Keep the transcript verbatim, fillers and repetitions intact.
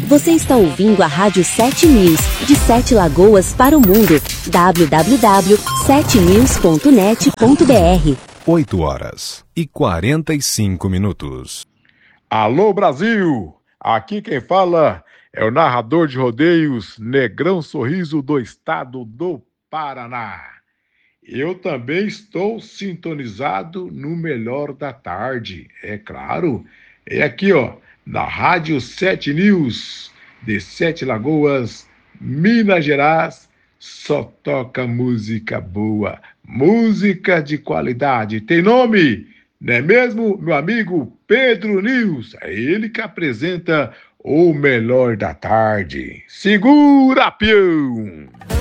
Você está ouvindo a Rádio sete News, de Sete Lagoas para o mundo. w w w ponto sete news ponto net ponto b r. oito horas e quarenta e cinco minutos. Alô, Brasil! Aqui quem fala é o narrador de rodeios Negrão Sorriso do estado do Paraná. Eu também estou sintonizado no Melhor da Tarde, é claro. É aqui, ó, na Rádio sete News, de Sete Lagoas, Minas Gerais, só toca música boa, música de qualidade. Tem nome, não é mesmo, meu amigo Pedro News? É ele que apresenta o Melhor da Tarde. Segura, peão!